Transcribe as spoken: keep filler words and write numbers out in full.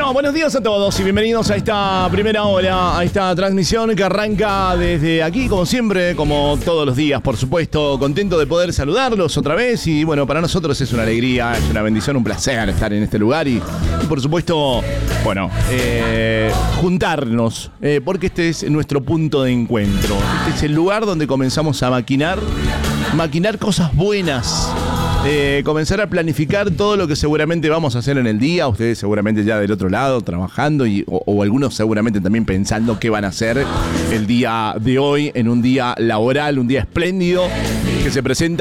Bueno, buenos días a todos y bienvenidos a esta primera hora, a esta transmisión que arranca desde aquí, como siempre, como todos los días, por supuesto. Contento de poder saludarlos otra vez y bueno, para nosotros es una alegría, es una bendición, un placer estar en este lugar y, y por supuesto, bueno, eh, juntarnos, eh, porque este es nuestro punto de encuentro. Este es el lugar donde comenzamos a maquinar, maquinar cosas buenas. Eh, comenzar a planificar todo lo que seguramente vamos a hacer en el día. Ustedes seguramente ya del otro lado trabajando y, o, o algunos seguramente también pensando qué van a hacer el día de hoy en un día laboral, un día espléndido que se presenta